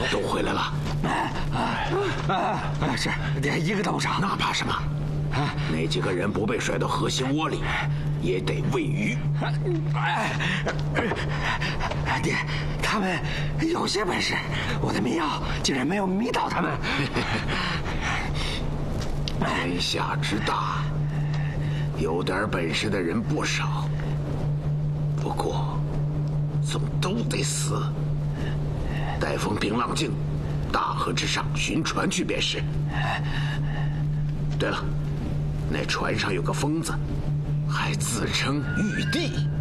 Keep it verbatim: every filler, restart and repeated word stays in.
都回来了。 啊啊！是，连一个都不少。 那怕什么？啊，那几个人不被甩到河心窝里，也得喂鱼。 哎，爹，他们有些本事，我的迷药竟然没有迷倒他们。 天下之大，有点本事的人不少，不过总都得死。待风平浪静，大河之上寻船去便是。对了，那船上有个疯子，还自称玉帝。